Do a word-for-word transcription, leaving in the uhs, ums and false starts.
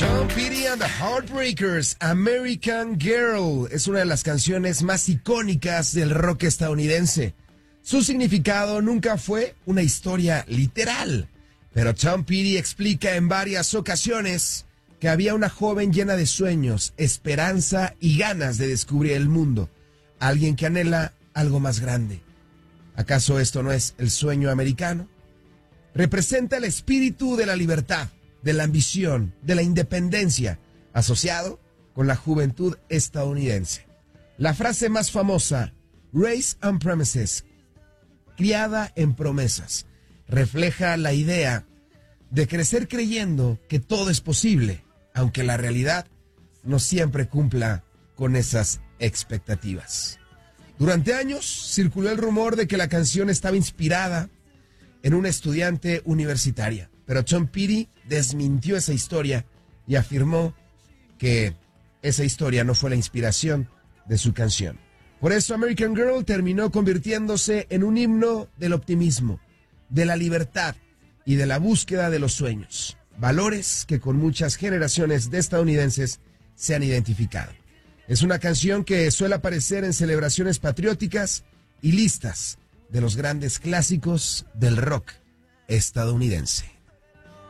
Tom Petty and the Heartbreakers, American Girl, es una de las canciones más icónicas del rock estadounidense. Su significado nunca fue una historia literal, pero Tom Petty explica en varias ocasiones que había una joven llena de sueños, esperanza y ganas de descubrir el mundo, alguien que anhela algo más grande. ¿Acaso esto no es el sueño americano? Representa el espíritu de la libertad, de la ambición, de la independencia, asociado con la juventud estadounidense. La frase más famosa, Raised on Promises, criada en promesas, refleja la idea de crecer creyendo que todo es posible, aunque la realidad no siempre cumpla con esas expectativas. Durante años circuló el rumor de que la canción estaba inspirada en una estudiante universitaria, pero Tom Petty desmintió esa historia y afirmó que esa historia no fue la inspiración de su canción. Por eso American Girl terminó convirtiéndose en un himno del optimismo, de la libertad y de la búsqueda de los sueños, valores que con muchas generaciones de estadounidenses se han identificado. Es una canción que suele aparecer en celebraciones patrióticas y listas de los grandes clásicos del rock estadounidense.